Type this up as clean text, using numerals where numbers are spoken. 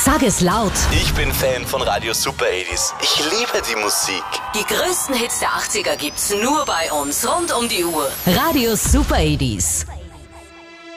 Sag es laut. Ich bin Fan von Radio Super 80s. Ich liebe die Musik. Die größten Hits der 80er gibt's nur bei uns, rund um die Uhr. Radio Super 80s.